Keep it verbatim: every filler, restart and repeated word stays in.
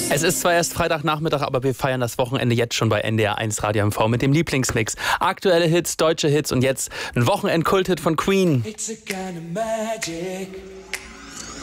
Es ist zwar erst Freitagnachmittag, aber wir feiern das Wochenende jetzt schon bei N D R eins Radio M V mit dem Lieblingsmix. Aktuelle Hits, deutsche Hits und jetzt ein Wochenend-Kult-Hit von Queen. It's a kind of magic.